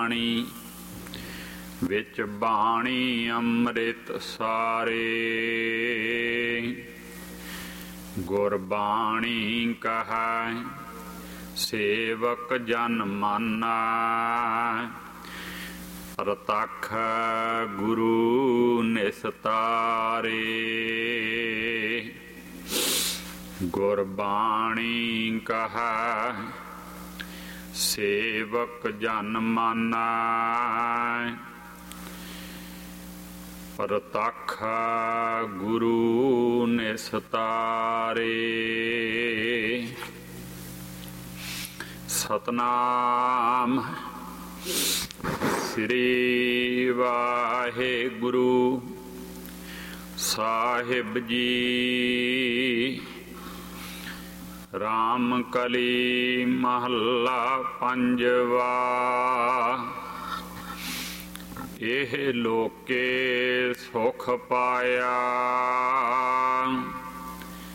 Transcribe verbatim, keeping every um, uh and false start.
ਬਾਣੀ ਵਿੱਚ ਬਾਣੀ ਅੰਮ੍ਰਿਤ ਸਾਰੇ, ਗੁਰਬਾਣੀ ਕਹੈ ਸੇਵਕ ਜਨ ਮਾਨਾ, ਪ੍ਰਤੱਖ ਗੁਰੂ ਨਿਸਤਾਰੇ। ਗੁਰਬਾਣੀ ਕਹੈ ਸੇਵਕ ਜਨ ਮਾਨਾ, ਪ੍ਰਤੱਖ ਗੁਰੂ ਨਿਸਤਾਰੇ। ਸਤਨਾਮ ਸ੍ਰੀ ਵਾਹਿਗੁਰੂ ਸਾਹਿਬ ਜੀ। ਰਾਮ ਕਲੀ ਮਹੱਲਾ ਪੰਜਵਾ। ਇਹ ਲੋਕੇ ਸੁਖ ਪਾਇਆ,